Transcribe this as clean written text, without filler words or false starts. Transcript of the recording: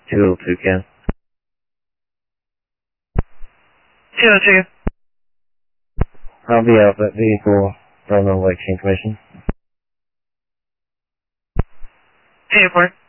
202 Ken. 202. I'll be out that vehicle. Don't know like information. 204.